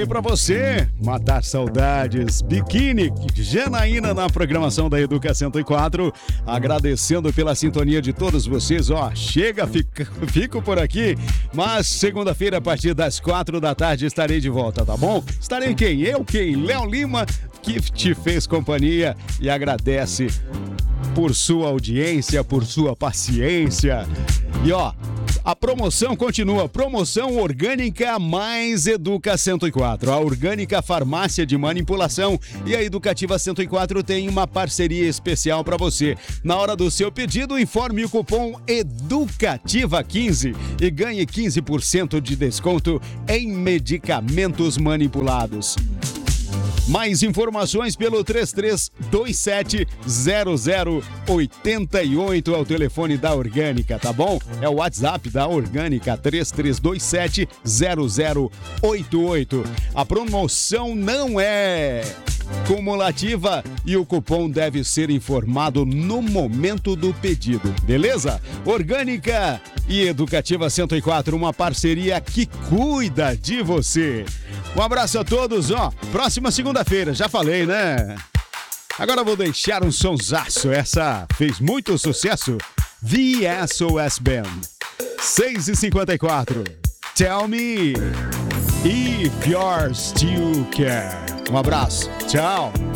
aí pra você matar saudades. Biquíni, Janaína na programação da Educa 104. Agradecendo pela sintonia de todos vocês. Fico por aqui, mas segunda-feira a partir das 4 da tarde estarei de volta, tá bom? Estarei quem? Léo Lima, que te fez companhia e agradece por sua audiência, por sua paciência. E a promoção continua, promoção Orgânica mais Educa 104, a Orgânica Farmácia de Manipulação e a Educativa 104 tem uma parceria especial para você. Na hora do seu pedido, informe o cupom EDUCATIVA15 e ganhe 15% de desconto em medicamentos manipulados. Mais informações pelo 3327-0088 é o telefone da Orgânica, tá bom? É o WhatsApp da Orgânica, 3327-0088. A promoção não é cumulativa e o cupom deve ser informado no momento do pedido, beleza? Orgânica e Educativa 104, uma parceria que cuida de você. Um abraço a todos, próxima segunda-feira, já falei, né? Agora vou deixar um sonsaço, essa fez muito sucesso, The SOS Band, 6h54, Tell Me If You're Still Care. Um abraço, tchau.